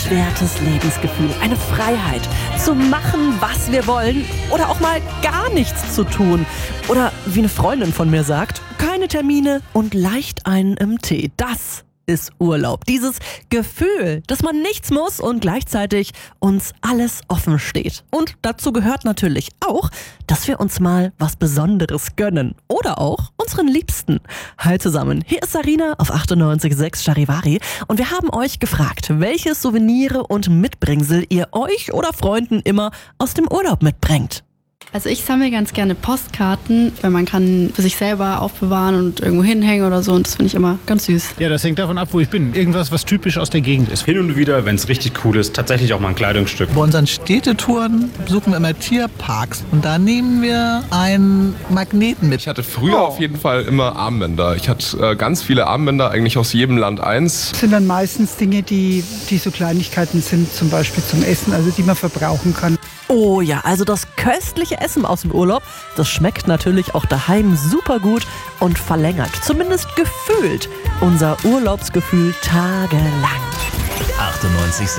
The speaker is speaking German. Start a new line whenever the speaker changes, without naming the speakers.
unbeschwertes Lebensgefühl, eine Freiheit, zu machen, was wir wollen oder auch mal gar nichts zu tun. Oder wie eine Freundin von mir sagt, keine Termine und leicht einen im Tee. Das ist Urlaub. Dieses Gefühl, dass man nichts muss und gleichzeitig uns alles offen steht. Und dazu gehört natürlich auch, dass wir uns mal was Besonderes gönnen. Oder auch unseren Liebsten. Hi zusammen, hier ist Sarina auf 98.6 Charivari und wir haben euch gefragt, welche Souvenire und Mitbringsel ihr euch oder Freunden immer aus dem Urlaub mitbringt.
Also ich sammle ganz gerne Postkarten, weil man kann für sich selber aufbewahren und irgendwo hinhängen oder so und das finde ich immer ganz süß.
Ja, das hängt davon ab, wo ich bin. Irgendwas, was typisch aus der Gegend ist.
Hin und wieder, wenn es richtig cool ist, tatsächlich auch mal ein Kleidungsstück.
Bei unseren Städtetouren besuchen wir immer Tierparks und da nehmen wir einen Magneten mit.
Ich hatte früher auf jeden Fall immer Armbänder. Ich hatte ganz viele Armbänder, eigentlich aus jedem Land eins.
Das sind dann meistens Dinge, die so Kleinigkeiten sind, zum Beispiel zum Essen, also die man verbrauchen kann.
Oh ja, also das köstliche Essen aus dem Urlaub, das schmeckt natürlich auch daheim super gut und verlängert, zumindest gefühlt, unser Urlaubsgefühl tagelang.
98.6